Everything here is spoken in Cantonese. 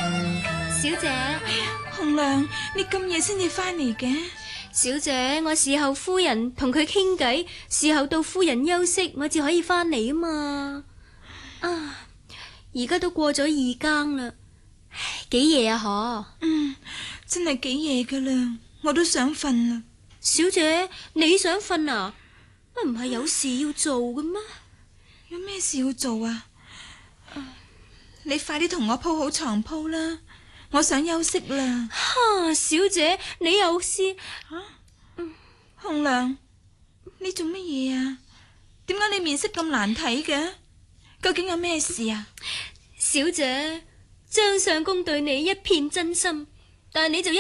小姐， 紅娘，你咁夜先至翻嚟嘅？ 小姐，我侍候夫人同佢傾偈，侍候到夫人休息，我至可以翻嚟啊嘛。而家都過咗2更啦，幾夜啊？ 真係幾夜噶啦，我都想瞓啦。 小姐，你想瞓啊？唔係有事要做嘅咩？ 有咩事要做啊？你快啲同我鋪好床鋪啦，我想休息啦。 小姐，你有事？ 紅娘，你做乜嘢啊？點解你面色咁難睇嘅？究竟有咩事啊？ 小姐，張相公對你一片真心，但係你就